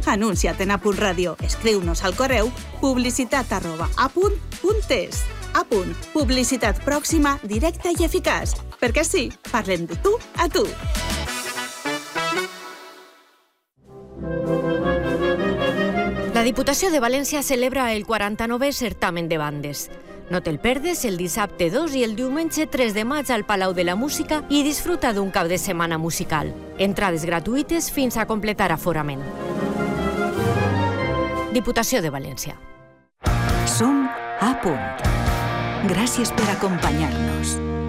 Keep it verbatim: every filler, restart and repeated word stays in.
Anuncia't en Apunt Ràdio. Escriu-nos al correu publicitat arroba apunt punt es. Apunt. Publicitat pròxima, directa i eficaç. Perquè sí, parlem de tu a tu. La Diputació de València celebra el quaranta-novè certamen de bandes. No te'l perdes el dissabte dos i el diumenge tres de maig al Palau de la Música i disfruta d'un cap de setmana musical. Entrades gratuïtes fins a completar aforament. Diputació de València. Som a punt. Gràcies per acompanyar-nos.